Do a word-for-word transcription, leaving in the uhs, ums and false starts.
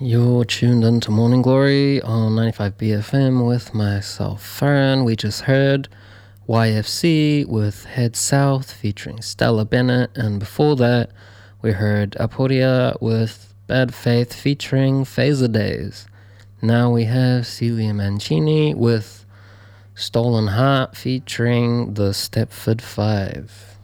You're tuned into Morning Glory on ninety-five B F M with myself, Farron. We just heard Y F C with Head South featuring Stella Bennett, and before that, we heard Aporia with Bad Faith featuring Phaser Days. Now we have Celia Mancini with Stolen Heart featuring the Stepford Five.